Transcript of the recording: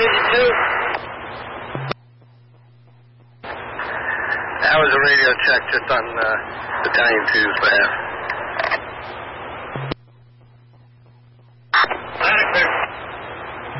That was a radio check just on Battalion 2's behalf.